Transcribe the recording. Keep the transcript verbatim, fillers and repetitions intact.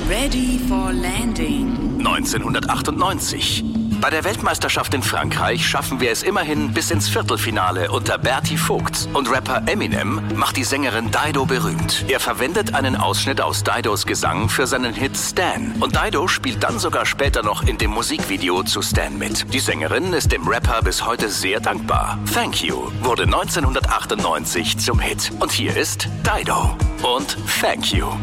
Ready for landing. neunzehnhundertachtundneunzig. Bei der Weltmeisterschaft in Frankreich schaffen wir es immerhin bis ins Viertelfinale unter Berti Vogts. Und Rapper Eminem macht die Sängerin Dido berühmt. Er verwendet einen Ausschnitt aus Didos Gesang für seinen Hit Stan. Und Dido spielt dann sogar später noch in dem Musikvideo zu Stan mit. Die Sängerin ist dem Rapper bis heute sehr dankbar. Thank You wurde neunzehnhundertachtundneunzig zum Hit. Und hier ist Dido und Thank You.